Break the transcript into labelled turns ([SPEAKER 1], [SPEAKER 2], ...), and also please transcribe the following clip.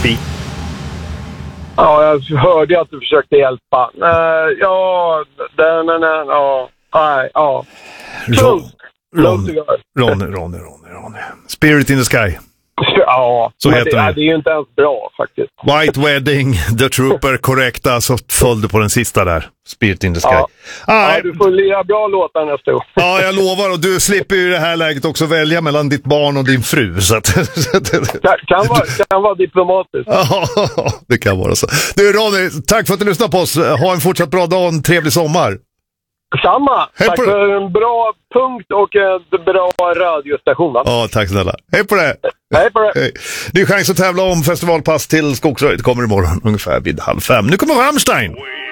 [SPEAKER 1] fint.
[SPEAKER 2] Ja, jag hörde att du försökte hjälpa.
[SPEAKER 1] Ronny. Spirit in the Sky.
[SPEAKER 2] Ja,
[SPEAKER 1] så heter
[SPEAKER 2] det är ju inte ens bra faktiskt.
[SPEAKER 1] White Wedding, The Trooper, korrekta, så följde på den sista där. Spirit in the Sky.
[SPEAKER 2] Ja, du får lira bra låtar nästa år.
[SPEAKER 1] Ja, jag lovar, och du slipper ju i det här läget också välja mellan ditt barn och din fru. Så att
[SPEAKER 2] kan vara diplomatiskt.
[SPEAKER 1] Ja, det kan vara så. Du Ronny, tack för att du lyssnade på oss. Ha en fortsatt bra dag och en trevlig sommar.
[SPEAKER 2] Samma. Tack för en bra punkt och en bra radiostation.
[SPEAKER 1] Ja, tack snälla. Hej på det.
[SPEAKER 2] Hej på det.
[SPEAKER 1] Hej. Det är chans att tävla om festivalpass till Skogsröjd. Kommer imorgon ungefär vid 16:30. Nu kommer Rammstein.